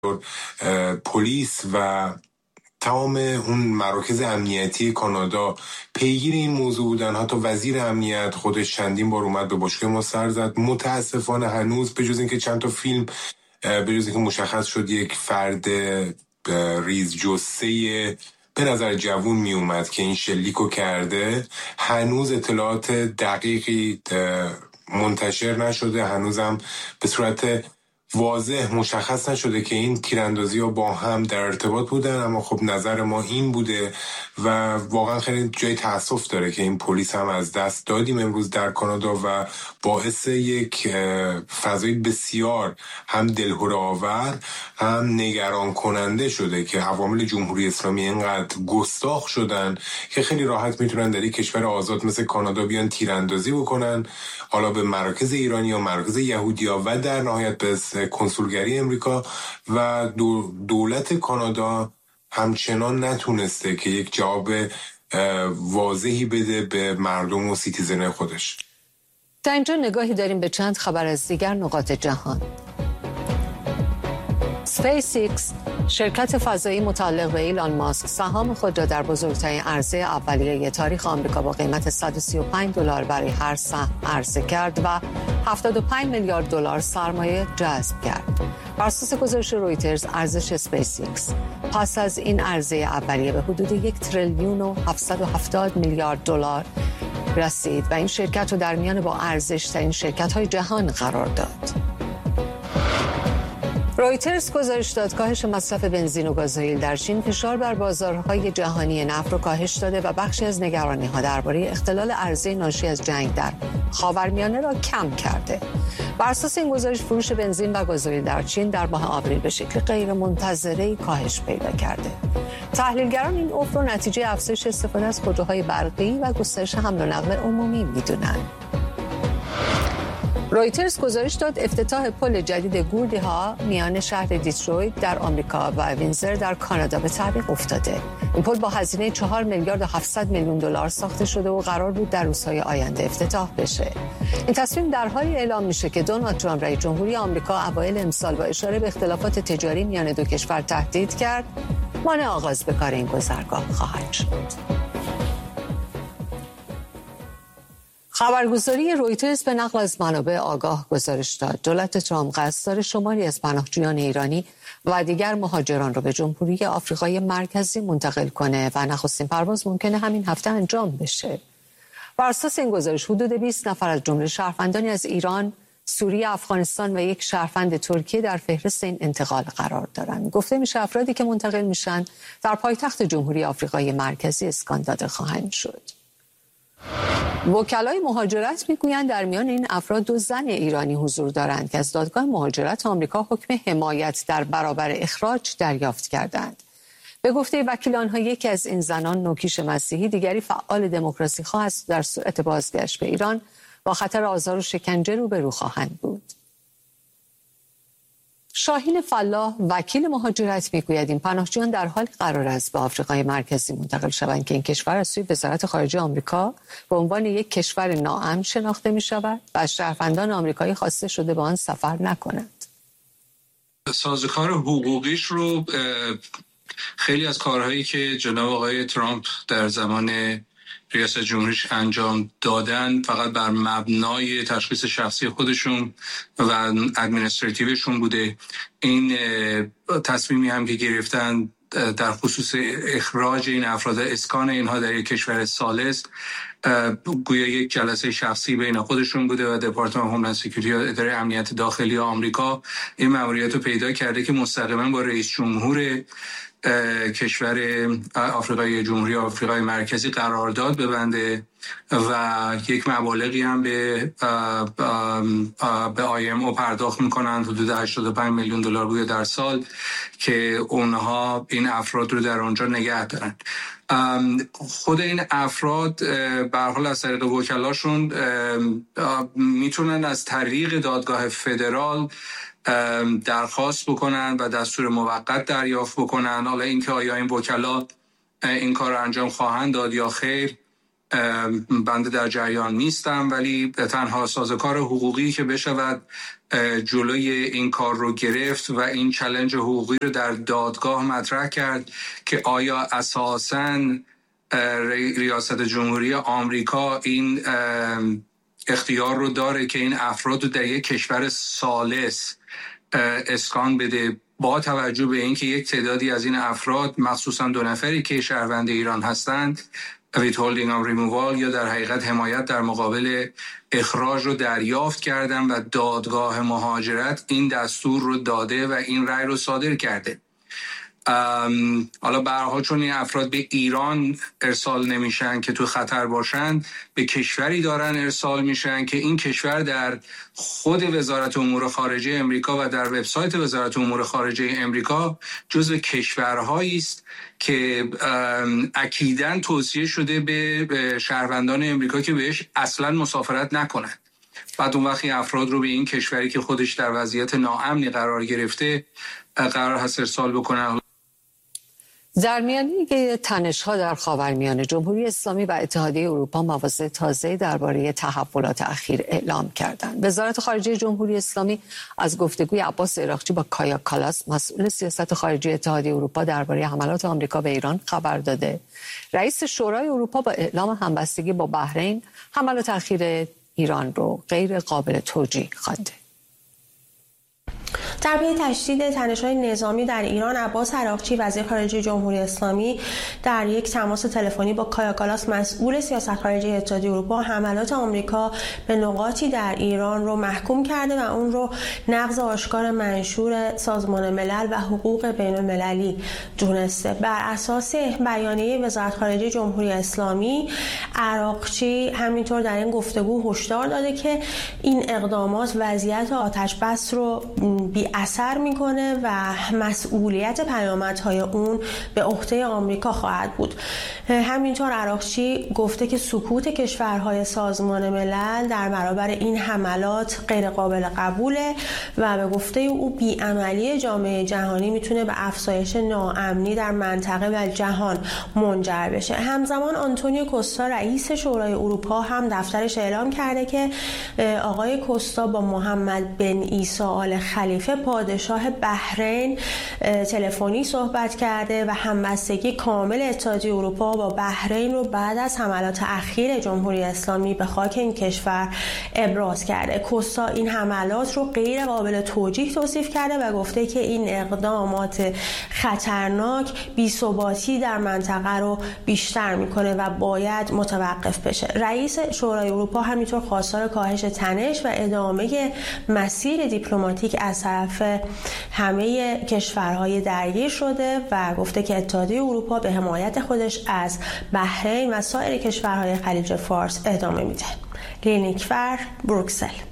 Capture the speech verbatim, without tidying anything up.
پلیس و تمام اون مراکز امنیتی کانادا پیگیر این موضوع بودن. حتی وزیر امنیت خودش چندین بار اومد به باشگاه ما سر زد. متاسفانه هنوز به جز اینکه چند تا فیلم به جز اینکه مشخص شد یک فرد ریز جثه به نظر جوون می اومد که این شلیکو کرده، هنوز اطلاعات دقیقی منتشر نشده. هنوزم به صورت واضح مشخص نشده که این تیراندازی ها با هم در ارتباط بودن. اما خب نظر ما این بوده و واقعا خیلی جای تأسف داره که این پلیس هم از دست دادیم امروز در کانادا و باعث یک فضای بسیار هم دلهره آور هم نگران کننده شده که عوامل جمهوری اسلامی اینقدر گستاخ شدن که خیلی راحت میتونن در یک کشور آزاد مثل کانادا بیان تیراندازی بکنن، حالا به مراکز ایرانی یا مراکز یهودیا و در نهایت به کنسولگری امریکا. و دولت کانادا همچنان نتونسته که یک جواب واضحی بده به مردم و سیتیزن خودش. تا اینجا نگاهی داریم به چند خبر از دیگر نقاط جهان. اسپیس ایکس، شرکت فضایی متعلق به ایلان ماسک، سهام خود را در بزرگترین عرضه اولیه تاریخ آمریکا با قیمت صد و سی و پنج دلار برای هر سهم عرضه کرد و هفتاد و پنج میلیارد دلار سرمایه جذب کرد. بر اساس گزارش رویترز، ارزش اسپیس ایکس پس از این عرضه اولیه به حدود یک تریلیون و هفتصد و هفتاد میلیارد دلار رسید و این شرکت رو در میان با ارزش‌ترین شرکت‌های جهان قرار داد. رویترز گزارش داد کاهش مصرف بنزین و گازوئیل در چین فشار بر بازارهای جهانی نفت را کاهش داده و بخشی از نگرانی‌ها درباره اختلال عرضه ناشی از جنگ در خاورمیانه را کم کرده. بر اساس این گزارش، فروش بنزین و گازوئیل در چین در ماه آوریل به شکل غیرمنتظره‌ای کاهش پیدا کرده. تحلیلگران این افت را نتیجه افزایش استفاده از خودروهای برقی و گسترش حمل و نقل عمومی می‌دونند. رویترز گزارش داد افتتاح پل جدید گوردی ها میان شهر دیترویت در آمریکا و وینزر در کانادا به تعویق افتاده. این پل با هزینه چهار میلیارد و هفتصد میلیون دلار ساخته شده و قرار بود در روزهای آینده افتتاح بشه. این تصمیم در حالی اعلام میشه که دونالد ترامپ رئیس جمهوری آمریکا اوایل امسال با اشاره به اختلافات تجاری میان دو کشور تهدید کرد مانع آغاز به کار این گذرگاه خواهد شد. خبرگزاری رویترز به نقل از منابع آگاه گزارش داد دولت ترامپ قصد داره شماری از پناهجویان ایرانی و دیگر مهاجران را به جمهوری آفریقای مرکزی منتقل کنه و نخستین پرواز ممکنه همین هفته انجام بشه. بر اساس این گزارش حدود بیست نفر از جمله شهروندانی از ایران، سوریه، افغانستان و یک شهروند ترکیه در فهرست این انتقال قرار دارند. گفته میشه افرادی که منتقل میشن در پایتخت جمهوری آفریقای مرکزی اسکان داده خواهند شد. وکلای مهاجرت میگویند در میان این افراد دو زن ایرانی حضور دارند که از دادگاه مهاجرت آمریکا حکم حمایت در برابر اخراج دریافت کردند. به گفته وکیل آنها، یکی از این زنان نوکیش مسیحی، دیگری فعال دموکراسی خواه است، در صورت بازگشت به ایران با خطر آزار و شکنجه روبرو خواهند بود. شاهین فلاح، وکیل مهاجرت، میگوید این پناهجویان در حال قرار است به آفریقای مرکزی منتقل شوند که این کشور از سوی وزارت خارجه آمریکا به عنوان یک کشور ناامن شناخته می شود و از شهروندان آمریکایی خواسته شده به آن سفر نکنند. سازوکار حقوقیش رو خیلی از کارهایی که جناب آقای ترامپ در زمان ریاست جمهوریش انجام دادن فقط بر مبنای تشخیص شخصی خودشون و ادمنستراتیوشون بوده. این تصمیمی هم که گرفتن در خصوص اخراج این افراد، اسکان اینها در یک کشور ثالث، گویا یک جلسه شخصی بین خودشون بوده و دپارتمان هوملند سکیوریتی یا اداره امنیت داخلی آمریکا این مأموریت رو پیدا کرده که مستقیما با رئیس جمهور کشور آفریقای جمهوری آفریقای مرکزی قرارداد ببنده و یک مبالغی هم به به آی ام او پرداخت میکنند، حدود هشتاد و پنج میلیون دلار بوده در سال، که اونها این افراد رو در آنجا نگه دارن. خود این افراد به هر حال از طریق وکلاشون میتونن از طریق دادگاه فدرال درخواست بکنن و دستور موقت دریافت بکنن. حالا اینکه آیا این وکلا این کار رو انجام خواهند داد یا خیر بنده در جریان نیستم، ولی تنها سازوکار حقوقی که بشود جلوی این کار رو گرفت و این چالش حقوقی رو در دادگاه مطرح کرد که آیا اساساً ریاست جمهوری آمریکا این اختیار رو داره که این افراد رو در یک کشور ثالث اسکان بده، با توجه به اینکه یک تعدادی از این افراد مخصوصا دو نفری که شهروند ایران هستند withholding of removal یا در حقیقت حمایت در مقابل اخراج رو دریافت کردن و دادگاه مهاجرت این دستور رو داده و این رأی رو صادر کرده. حالا به هر حال چون این افراد به ایران ارسال نمیشن که تو خطر باشن، به کشوری دارن ارسال میشن که این کشور در خود وزارت امور خارجه امریکا و در وبسایت وزارت امور خارجه امریکا جزو کشورهایی است که اکیداً توصیه شده به شهروندان امریکا که بهش اصلاً مسافرت نکنند. بعد اون وقتی افراد رو به این کشوری که خودش در وضعیت ناامنی قرار گرفته قرار هست ارسال بکنن. در میانه تنش‌ها در خاورمیانه، جمهوری اسلامی و اتحادیه اروپا مواضع تازه‌ای درباره تحولات اخیر اعلام کردند. وزارت خارجه جمهوری اسلامی از گفتگوی عباس عراقچی با کایا کالاس، مسئول سیاست خارجی اتحادیه اروپا درباره حملات آمریکا به ایران خبر داده. رئیس شورای اروپا با اعلام همبستگی با بحرین، حملات اخیر ایران رو غیر قابل توجیه خوانده. در پی تشدید تنش‌های نظامی در ایران، عباس عراقچی وزیر خارجه جمهوری اسلامی در یک تماس تلفنی با کایا کالاس، مسئول سیاست خارجی اتحادیه اروپا، حملات آمریکا به نقاطی در ایران رو محکوم کرده و اون رو نقض آشکار منشور سازمان ملل و حقوق بین المللی دونسته. بر اساس بیانیه وزارت خارجه جمهوری اسلامی، عراقچی همینطور در این گفتگو هشدار داده که این اقدامات وضعیت آتش بس رو بی اثر میکنه و مسئولیت پیامدهای اون به عهده آمریکا خواهد بود. همینطور عراقچی گفته که سکوت کشورهای سازمان ملل در برابر این حملات غیر قابل قبوله و به گفته او بی‌عملی جامعه جهانی میتونه به افزایش ناامنی در منطقه و جهان منجر بشه. همزمان آنتونیو کوستا رئیس شورای اروپا هم دفترش اعلام کرده که آقای کوستا با محمد بن عیسی آل خلیفه پادشاه بحرین تلفنی صحبت کرده و همبستگی کامل اتحادیه اروپا با بحرین رو بعد از حملات اخیر جمهوری اسلامی به خاک این کشور ابراز کرده. کوستا این حملات رو غیر قابل توجیه توصیف کرده و گفته که این اقدامات خطرناک بی‌ثباتی در منطقه رو بیشتر میکنه و باید متوقف بشه. رئیس شورای اروپا همینطور خواستار کاهش تنش و ادامه مسیر دیپلماتیک از طرف همه کشورهای درگیر شده و گفته که اتحادیه اروپا به حمایت خودش از بحرین و سایر کشورهای خلیج فارس ادامه میده. لینیکفر، بروکسل.